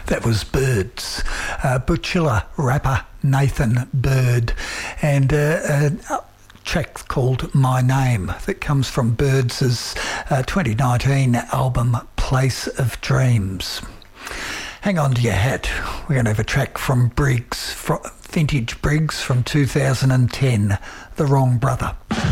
That was Birds, Butchilla rapper Nathan Bird, and a track called My Name that comes from Birds' 2019 album Place of Dreams. Hang on to your hat, we're going to have a track from Briggs, Vintage Briggs from 2010, The Wrong Brother.